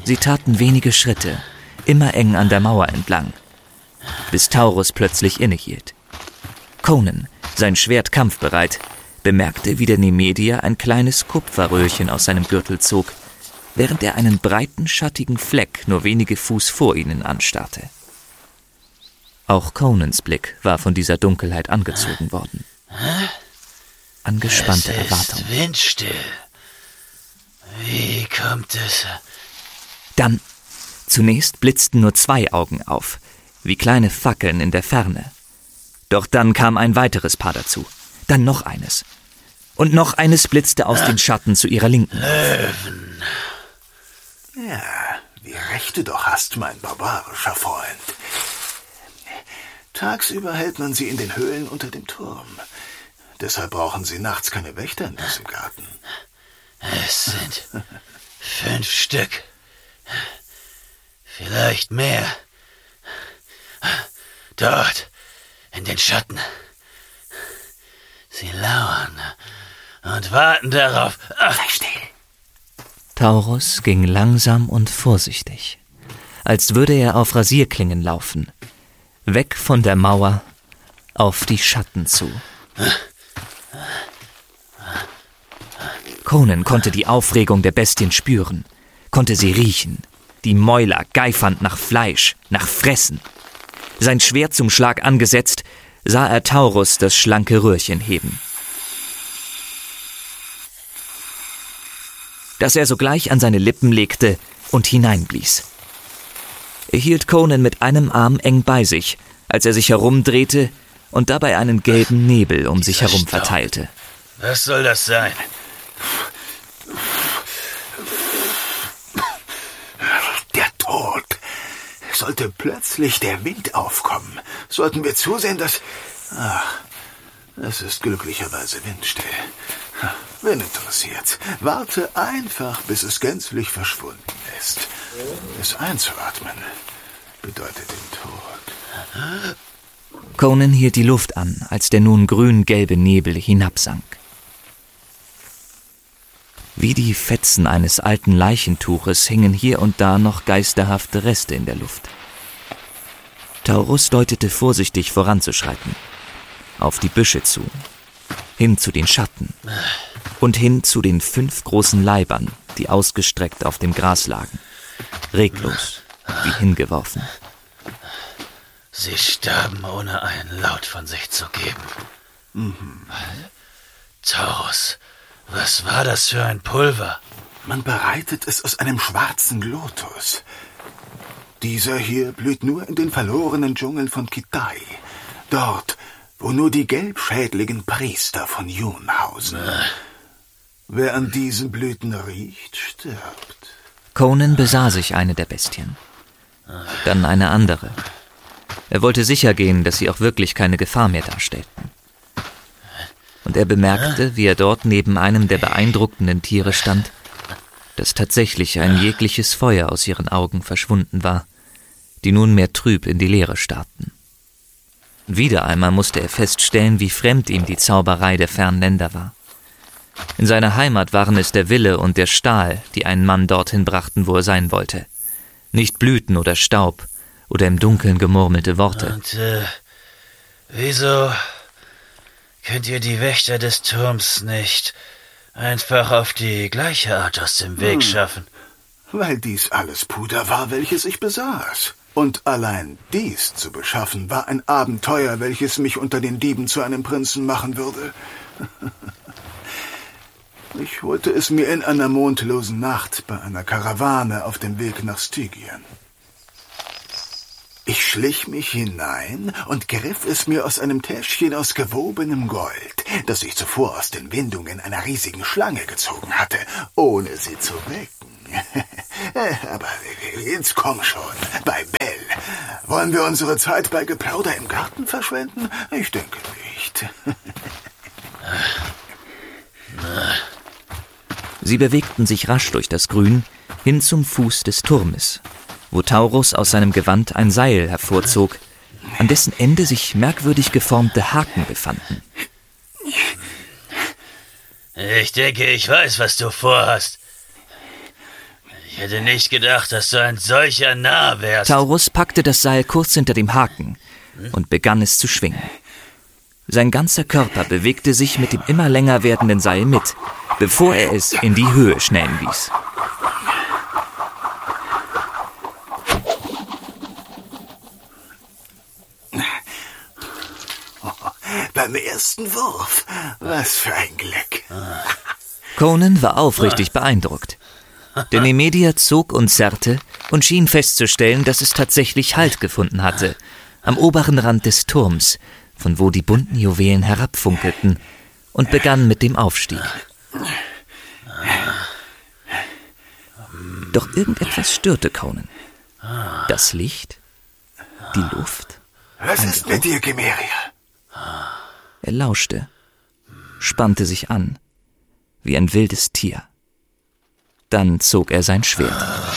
Sie taten wenige Schritte, immer eng an der Mauer entlang, bis Taurus plötzlich innehielt. Conan, sein Schwert kampfbereit, bemerkte, wie der Nemedier ein kleines Kupferröhrchen aus seinem Gürtel zog, während er einen breiten, schattigen Fleck nur wenige Fuß vor ihnen anstarrte. Auch Conans Blick war von dieser Dunkelheit angezogen worden. Angespannte Erwartung. Es ist windstill. Wie kommt es? Dann, zunächst blitzten nur 2 Augen auf, wie kleine Fackeln in der Ferne. Doch dann kam ein weiteres Paar dazu, dann noch eines. Und noch eines blitzte aus den Schatten zu ihrer Linken. Löwen. Ja, wie recht du doch hast, mein barbarischer Freund. Tagsüber hält man sie in den Höhlen unter dem Turm. Deshalb brauchen sie nachts keine Wächter in diesem Garten. Es sind 5 Stück. Vielleicht mehr. Dort, in den Schatten. Sie lauern und warten darauf. Sei still. Taurus ging langsam und vorsichtig, als würde er auf Rasierklingen laufen, weg von der Mauer auf die Schatten zu. Conan konnte die Aufregung der Bestien spüren, konnte sie riechen, die Mäuler geifernd nach Fleisch, nach Fressen. Sein Schwert zum Schlag angesetzt, sah er Taurus das schlanke Röhrchen heben. Das er sogleich an seine Lippen legte und hineinblies. Er hielt Conan mit einem Arm eng bei sich, als er sich herumdrehte und dabei einen gelben Nebel um sich herum verteilte. Was soll das sein? Der Tod. Sollte plötzlich der Wind aufkommen, sollten wir zusehen, dass... es ist glücklicherweise windstill. Wen interessiert's? Warte einfach, bis es gänzlich verschwunden ist. Es einzuatmen bedeutet den Tod. Conan hielt die Luft an, als der nun grün-gelbe Nebel hinabsank. Wie die Fetzen eines alten Leichentuches hingen hier und da noch geisterhafte Reste in der Luft. Taurus deutete vorsichtig voranzuschreiten, auf die Büsche zu, hin zu den Schatten und hin zu den 5 großen Leibern, die ausgestreckt auf dem Gras lagen, reglos, wie hingeworfen. Sie starben, ohne einen Laut von sich zu geben. Taurus, was war das für ein Pulver? Man bereitet es aus einem schwarzen Lotus. Dieser hier blüht nur in den verlorenen Dschungeln von Kitai. Dort, wo nur die gelbschädligen Priester von Yun hausen. Wer an diesen Blüten riecht, stirbt. Conan besah sich eine der Bestien, dann eine andere. Er wollte sicher gehen, dass sie auch wirklich keine Gefahr mehr darstellten. Und er bemerkte, wie er dort neben einem der beeindruckenden Tiere stand, dass tatsächlich ein jegliches Feuer aus ihren Augen verschwunden war, die nunmehr trüb in die Leere starrten. Wieder einmal musste er feststellen, wie fremd ihm die Zauberei der fernen Länder war. In seiner Heimat waren es der Wille und der Stahl, die einen Mann dorthin brachten, wo er sein wollte. Nicht Blüten oder Staub oder im Dunkeln gemurmelte Worte. Und wieso könnt ihr die Wächter des Turms nicht einfach auf die gleiche Art aus dem Weg schaffen? Weil dies alles Puder war, welches ich besaß. Und allein dies zu beschaffen, war ein Abenteuer, welches mich unter den Dieben zu einem Prinzen machen würde. Ich holte es mir in einer mondlosen Nacht bei einer Karawane auf dem Weg nach Stygien. Ich schlich mich hinein und griff es mir aus einem Täschchen aus gewobenem Gold, das ich zuvor aus den Windungen einer riesigen Schlange gezogen hatte, ohne sie zu wecken. Aber jetzt komm schon, bei Bell. Wollen wir unsere Zeit bei Geplauder im Garten verschwenden? Ich denke nicht. Sie bewegten sich rasch durch das Grün hin zum Fuß des Turmes, wo Taurus aus seinem Gewand ein Seil hervorzog, an dessen Ende sich merkwürdig geformte Haken befanden. Ich denke, ich weiß, was du vorhast. Ich hätte nicht gedacht, dass du ein solcher Narr wärst. Taurus packte das Seil kurz hinter dem Haken und begann es zu schwingen. Sein ganzer Körper bewegte sich mit dem immer länger werdenden Seil mit, bevor er es in die Höhe schnellen ließ. Beim ersten Wurf. Was für ein Glück. Conan war aufrichtig beeindruckt. Der Nemedier zog und zerrte und schien festzustellen, dass es tatsächlich Halt gefunden hatte, am oberen Rand des Turms, von wo die bunten Juwelen herabfunkelten, und begann mit dem Aufstieg. Doch irgendetwas störte Conan. Das Licht? Die Luft? Was ist mit dir, Gemeria? Er lauschte, spannte sich an, wie ein wildes Tier. Dann zog er sein Schwert.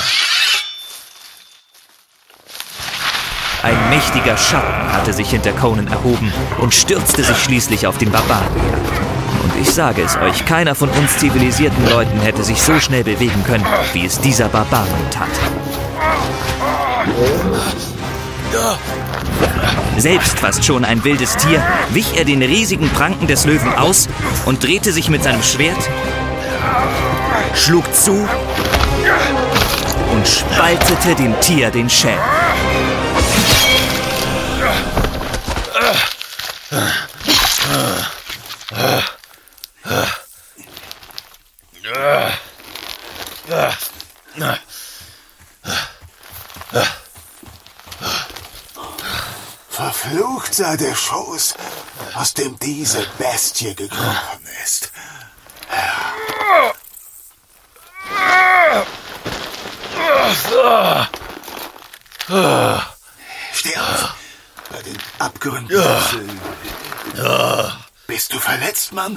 Ein mächtiger Schatten hatte sich hinter Conan erhoben und stürzte sich schließlich auf den Barbaren nieder. Und ich sage es euch, keiner von uns zivilisierten Leuten hätte sich so schnell bewegen können, wie es dieser Barbar nun tat. Selbst fast schon ein wildes Tier, wich er den riesigen Pranken des Löwen aus und drehte sich mit seinem Schwert, schlug zu und spaltete dem Tier den Schädel. Verflucht sei der Schoß, aus dem diese Bestie gekrochen ist. Steh auf, bei den Abgründen. Bist du verletzt, Mann?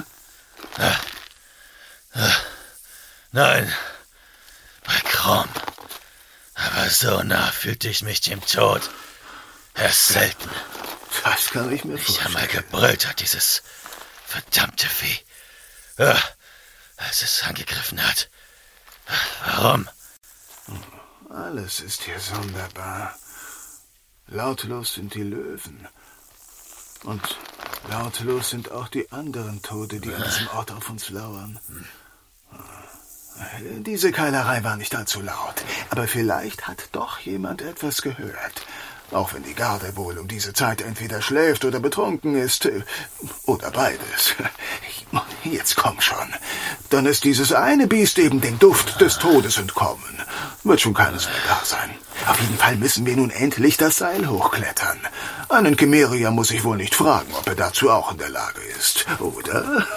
Nein, bei Krom. Aber so nah fühlte ich mich dem Tod. Erst selten. Das kann ich mir Ich vorstellen. einmal gebrüllt hat, dieses verdammte Vieh. Ja, als es angegriffen hat. Warum? Alles ist hier sonderbar. Lautlos sind die Löwen. Und lautlos sind auch die anderen Tode, die an diesem Ort auf uns lauern. Diese Keilerei war nicht allzu laut, aber vielleicht hat doch jemand etwas gehört. Auch wenn die Garde wohl um diese Zeit entweder schläft oder betrunken ist. Oder beides. Jetzt komm schon. Dann ist dieses eine Biest eben dem Duft des Todes entkommen. Wird schon keines mehr da sein. Auf jeden Fall müssen wir nun endlich das Seil hochklettern. Einen Chimeria muss ich wohl nicht fragen, ob er dazu auch in der Lage ist. Oder?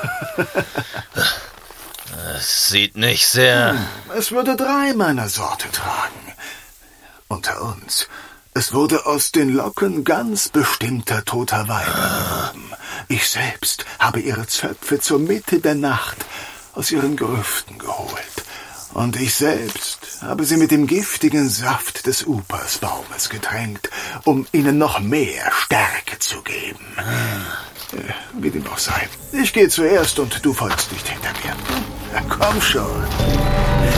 Es sieht nicht sehr... Es würde 3 meiner Sorte tragen. Unter uns... Es wurde aus den Locken ganz bestimmter toter Weiber gehoben. Ich selbst habe ihre Zöpfe zur Mitte der Nacht aus ihren Grüften geholt. Und ich selbst habe sie mit dem giftigen Saft des Upersbaumes getränkt, um ihnen noch mehr Stärke zu geben. Wie dem auch sei. Ich gehe zuerst und du folgst nicht hinter mir. Na, komm schon.